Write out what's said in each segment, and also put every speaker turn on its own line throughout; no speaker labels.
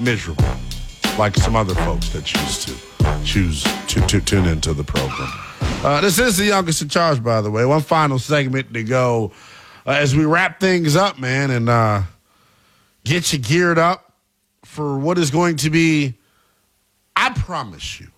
miserable, like some other folks that choose to tune into the program. This is the youngest in charge, by the way. One final segment to go as we wrap things up, man, and get you geared up for what is going to be, I promise you,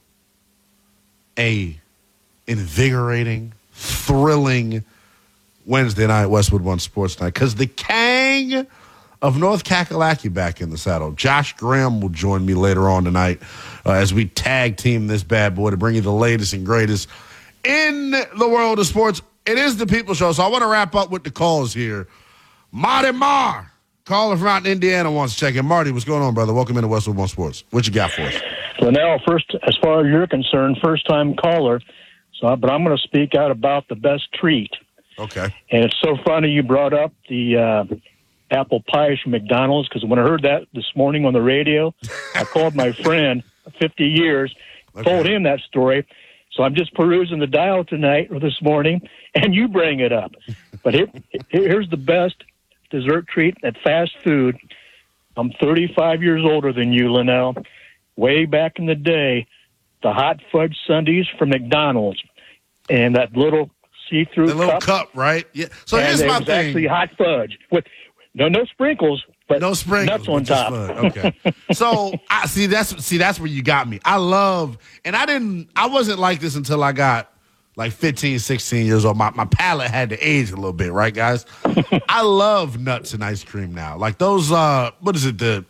a invigorating, thrilling Wednesday night Westwood One Sports Night, because the Kang of North Kakalaki back in the saddle. Josh Graham will join me later on tonight as we tag team this bad boy to bring you the latest and greatest in the world of sports. It is the People Show, so I want to wrap up with the calls here. Marty Marr, caller from out in Indiana, wants to check in. Marty, what's going on, brother? Welcome into Westwood One Sports. What you got for us?
Linnell, first, as far as you're concerned, first-time caller, but I'm going to speak out about the best treat.
Okay.
And it's so funny you brought up the apple pies from McDonald's, because when I heard that this morning on the radio, I called my friend, 50 years, told him that story. So I'm just perusing the dial tonight or this morning, and you bring it up. But here's the best dessert treat at fast food. I'm 35 years older than you, Linnell. Way back in the day, the hot fudge sundaes from McDonald's, and that little see-through
the little cup, right? Yeah. So
and
here's my thing.
Actually hot fudge with no sprinkles, but
no sprinkles,
nuts on top.
Okay. So I see that's where you got me. I love, and I wasn't like this until I got like 15, 16 years old. My palate had to age a little bit, right, guys? I love nuts and ice cream now. Like those, what is it, the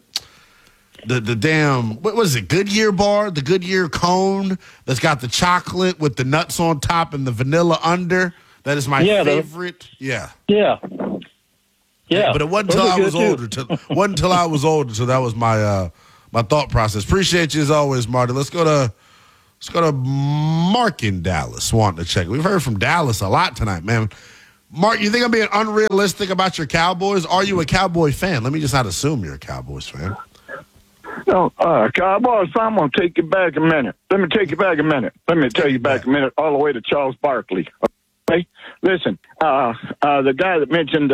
damn, what is it, Goodyear bar? The Goodyear cone that's got the chocolate with the nuts on top and the vanilla under. That is my favorite. Yeah. But it wasn't until I was older. So that was my my thought process. Appreciate you as always, Marty. Let's go to Mark in Dallas wanting to check. We've heard from Dallas a lot tonight, man. Mark, you think I'm being unrealistic about your Cowboys? Are you a Cowboy fan? Let me just not assume you're a Cowboys fan.
No, Cowboys, I'm going to take you back a minute. Let me take you back a minute. Let me tell you back a minute all the way to Charles Barkley. Okay? Listen, the guy that mentioned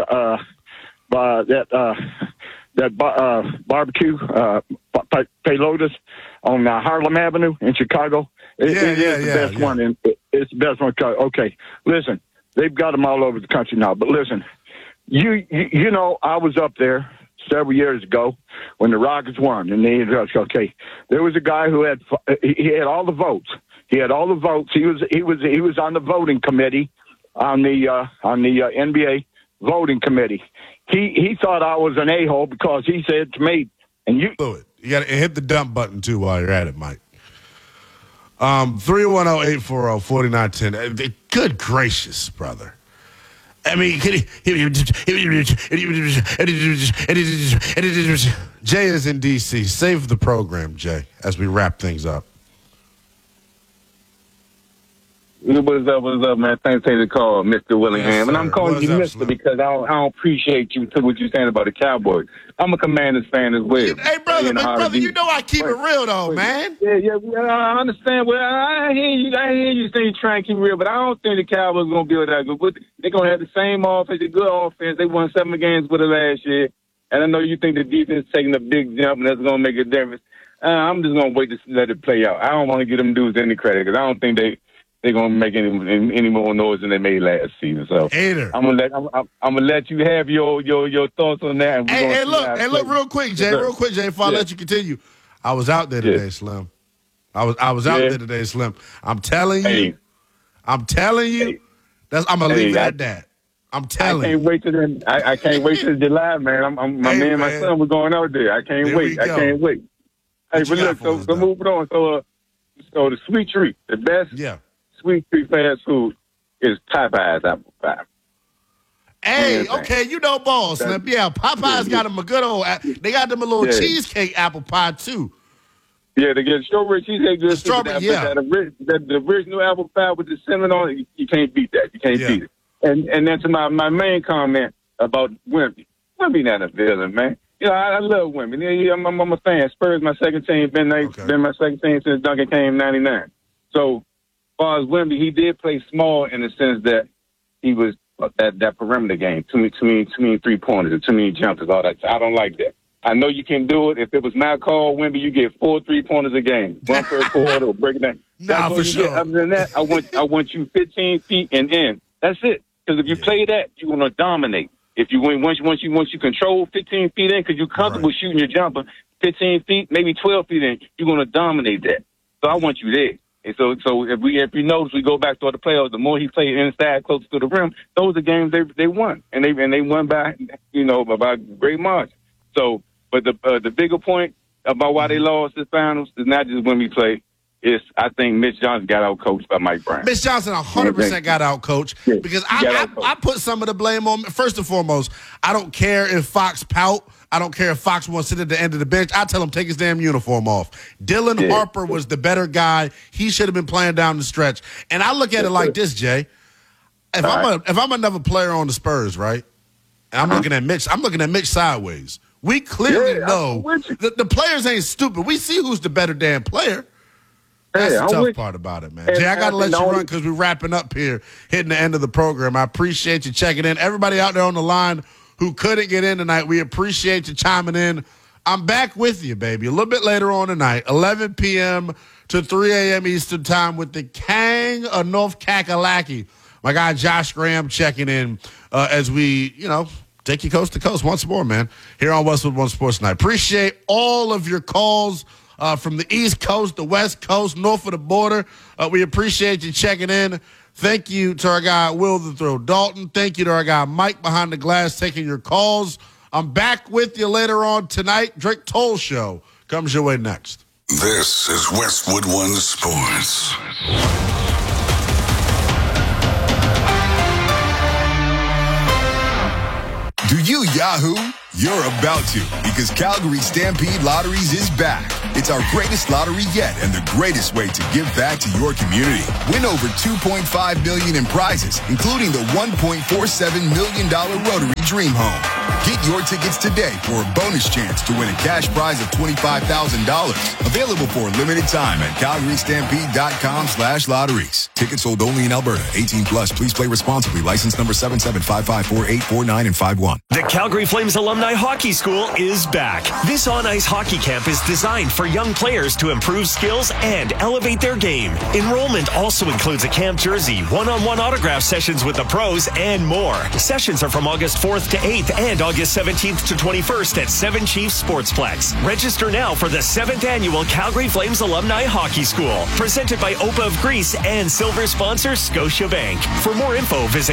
that barbecue, Paylotus on Harlem Avenue in Chicago, it is the best one. It's the best one. Okay, listen, they've got them all over the country now. But listen, you know, I was up there several years ago when the Rockets won, and there was a guy who had all the votes. He had all the votes. He was on the voting committee on the NBA voting committee. He thought I was an a-hole because he said to me, and you
got to hit the dump button too while you're at it, Mike. 310-840-4910. Good gracious, brother. I mean, Jay is in D.C. Save the program, Jay, as we wrap things up.
What's up, man? Thanks for taking the call, Mr. Willingham.
Yes,
and I'm calling you Mr. because I don't appreciate you to what you're saying about the Cowboys. I'm a Commanders fan as well.
Hey, brother, you know I keep it real, though, man.
Yeah, I understand. Well, I hear you saying you're trying to keep it real, but I don't think the Cowboys are going to be that good. They're going to have the same offense, a good offense. They won 7 games with it last year. And I know you think the defense is taking a big jump, and that's going to make a difference. I'm just going to wait to let it play out. I don't want to give them dudes any credit because I don't think they're gonna make any more noise than they made last season. So I'm gonna let you have your thoughts on that.
Hey, look, real quick, Jay, before I let you continue. I was out there today, Slim. I was out there today, Slim. I'm telling you. I'm gonna leave it at that. I'm telling you.
I can't wait till July, man. My son, we're going out there. I can't wait. Hey, but look, so moving on. So the sweet treat, the best.
Yeah.
Sweet treat fast food is Popeye's apple pie.
Hey, okay, you know balls, Slim. Yeah, Popeye's got them a good old. They got them a little cheesecake apple pie too.
Yeah, they get strawberry cheesecake. Good
strawberry,
the original apple pie with the cinnamon on it, you can't beat that. You can't beat it. And then to my main comment about Wemby. Wemby not a villain, man. You know, I love Wemby. Yeah, I'm a fan. Spurs my second team. Been my second team since Duncan came in '99. So. As far as Wemby, he did play small in the sense that he was that perimeter game. Too many 3-pointers, too many jumpers, all that. I don't like that. I know you can do it. If it was my call, Wimby, you get 4 3-pointers a game. 1 per quarter or break it down.
Nah, for sure.
Other than that, I want you 15 feet and in. That's it. Because if you play that, you're going to dominate. If you win, once you control 15 feet in, because you're comfortable shooting your jumper, 15 feet, maybe 12 feet in, you're going to dominate that. So I want you there. And so if you notice, we go back to the playoffs. The more he played inside, close to the rim, those are games they won, and they won by by great margin. So, but the bigger point about why they lost the finals is not just when we play. It's I think Mitch Johnson got out coached by Mike Brown.
Mitch Johnson 100% got out coached because I put some of the blame on. First and foremost, I don't care if Fox pout. I don't care if Fox wants to sit at the end of the bench. I tell him take his damn uniform off. Dylan Harper was the better guy. He should have been playing down the stretch. And I look at it like this, Jay. If I'm another player on the Spurs, right? And I'm looking at Mitch sideways. We clearly know that the players ain't stupid. We see who's the better damn player. That's the tough part about it, man. Jay, I got to let you run because we're wrapping up here, hitting the end of the program. I appreciate you checking in. Everybody out there on the line who couldn't get in tonight, we appreciate you chiming in. I'm back with you, baby, a little bit later on tonight, 11 p.m. to 3 a.m. Eastern time with the King of North Kakalaki. My guy Josh Graham checking in as we, take you coast to coast once more, man, here on Westwood One Sports Night. Appreciate all of your calls from the East Coast, the West Coast, north of the border. We appreciate you checking in. Thank you to our guy, Will the Throw Dalton. Thank you to our guy, Mike behind the glass, taking your calls. I'm back with you later on tonight. Drake Toll Show comes your way next.
This is Westwood One Sports.
Do you Yahoo? You're about to, because Calgary Stampede Lotteries is back. It's our greatest lottery yet and the greatest way to give back to your community. Win over $2.5 million in prizes, including the $1.47 million Rotary Dream Home. Get your tickets today for a bonus chance to win a cash prize of $25,000. Available for a limited time at CalgaryStampede.com/lotteries. Tickets sold only in Alberta. 18 plus. Please play responsibly. License number 77554849 and 51.
The Calgary Flames Alumni Hockey School is back. This on-ice hockey camp is designed for young players to improve skills and elevate their game. Enrollment also includes a camp jersey, one-on-one autograph sessions with the pros, and more. Sessions are from August 4th to 8th and August 17th to 21st at 7 Chiefs Sportsplex. Register now for the 7th Annual Calgary Flames Alumni Hockey School, presented by OPA of Greece and silver sponsor Scotiabank. For more info, visit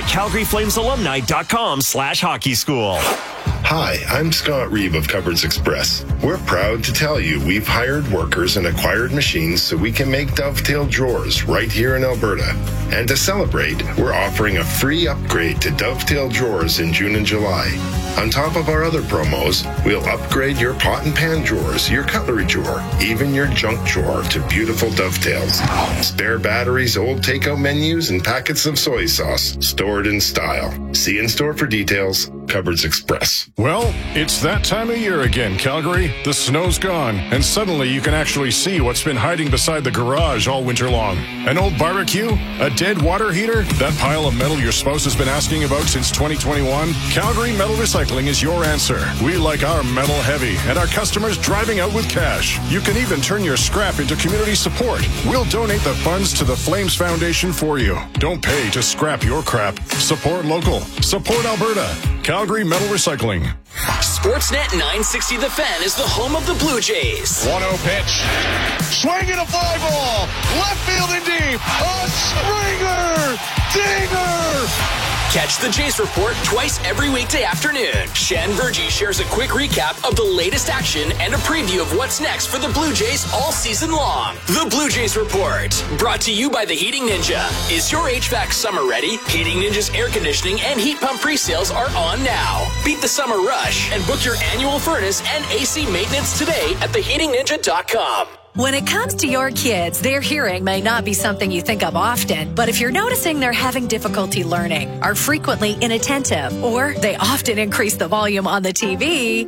CalgaryFlamesAlumni.com/hockey school.
Hi, I'm Scott Reeve of Cupboards Express. We're proud to tell you we've hired workers and acquired machines so we can make Dovetail drawers right here in Alberta. And to celebrate, we're offering a free upgrade to Dovetail drawers in June and July. On top of our other promos, we'll upgrade your pot and pan drawers, your cutlery drawer, even your junk drawer to beautiful Dovetails. Spare batteries, old takeout menus, and packets of soy sauce stored in style. See in store for details. Cupboards Express.
Well, it's that time of year again, Calgary. The snow's gone, and suddenly you can actually see what's been hiding beside the garage all winter long. An old barbecue? A dead water heater? That pile of metal your spouse has been asking about since 2021? Calgary Metal Recycling is your answer. We like our metal heavy, and our customers driving out with cash. You can even turn your scrap into community support. We'll donate the funds to the Flames Foundation for you. Don't pay to scrap your crap. Support local. Support Alberta. Calgary Metal Recycling.
Sportsnet 960 The Fan is the home of the Blue Jays.
1-0 pitch. Swinging a fly ball. Left field and deep. A Springer. Dinger.
Catch the Jays Report twice every weekday afternoon. Shan Virgie shares a quick recap of the latest action and a preview of what's next for the Blue Jays all season long. The Blue Jays Report, brought to you by the Heating Ninja. Is your HVAC summer ready? Heating Ninja's air conditioning and heat pump pre-sales are on now. Beat the summer rush and book your annual furnace and AC maintenance today at theheatingninja.com.
When it comes to your kids, their hearing may not be something you think of often, but if you're noticing they're having difficulty learning, are frequently inattentive, or they often increase the volume on the TV,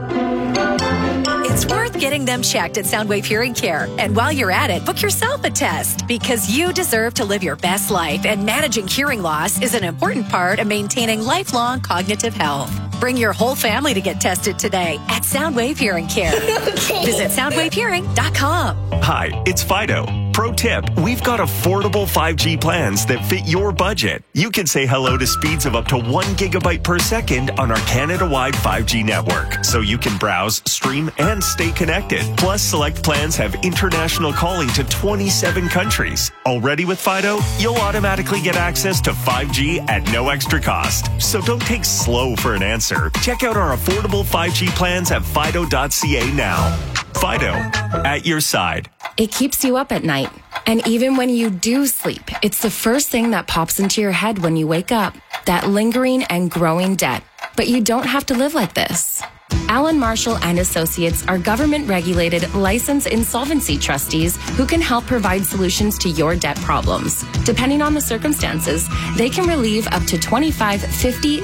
it's worth getting them checked at Soundwave Hearing Care. And while you're at it, book yourself a test, because you deserve to live your best life, and managing hearing loss is an important part of maintaining lifelong cognitive health. Bring your whole family to get tested today at Soundwave Hearing Care. Visit soundwavehearing.com.
Hi, it's Fido. Pro tip, we've got affordable 5G plans that fit your budget. You can say hello to speeds of up to 1 gigabyte per second on our Canada-wide 5G network, so you can browse, stream, and stay connected. Plus, select plans have international calling to 27 countries. Already with Fido, you'll automatically get access to 5G at no extra cost. So don't take slow for an answer. Check out our affordable 5G plans at fido.ca now. Fido, at your side.
It keeps you up at night. And even when you do sleep, it's the first thing that pops into your head when you wake up. That lingering and growing debt. But you don't have to live like this. Allen Marshall and Associates are government-regulated, licensed insolvency trustees who can help provide solutions to your debt problems. Depending on the circumstances, they can relieve up to 25, 50,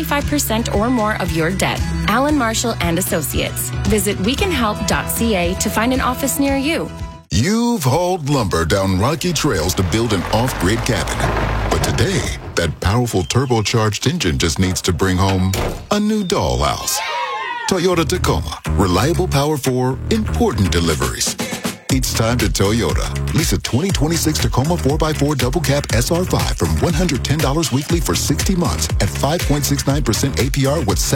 75% or more of your debt. Allen Marshall and Associates. Visit wecanhelp.ca to find an office near you.
You've hauled lumber down rocky trails to build an off-grid cabin. But today, that powerful turbocharged engine just needs to bring home a new dollhouse. Toyota Tacoma. Reliable power for important deliveries. It's time to Toyota. Lease a 2026 Tacoma 4x4 double cab SR5 from $110 weekly for 60 months at 5.69% APR with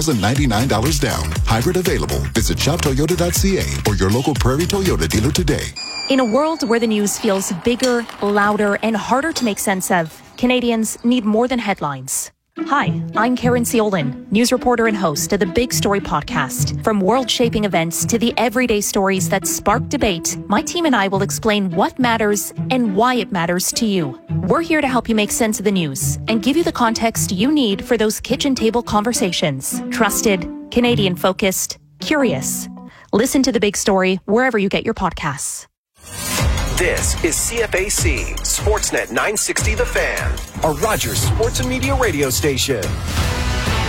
$7,099 down. Hybrid available. Visit shoptoyota.ca or your local Prairie Toyota dealer today.
In a world where the news feels bigger, louder, and harder to make sense of, Canadians need more than headlines. Hi, I'm Karen Ciolin, news reporter and host of the Big Story podcast. From world-shaping events to the everyday stories that spark debate, my team and I will explain what matters and why it matters to you. We're here to help you make sense of the news and give you the context you need for those kitchen table conversations. Trusted, Canadian-focused, curious. Listen to The Big Story wherever you get your podcasts.
This is CFAC, Sportsnet 960 The Fan, a Rogers Sports and Media radio station.